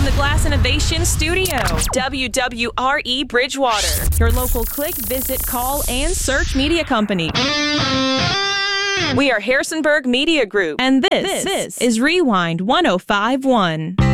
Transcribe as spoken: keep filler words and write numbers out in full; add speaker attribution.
Speaker 1: the Glass Innovation Studio. W W R E Bridgewater. Your local click, visit, call, and search media company. We are Harrisonburg Media Group, and this, this is Rewind one oh five point one.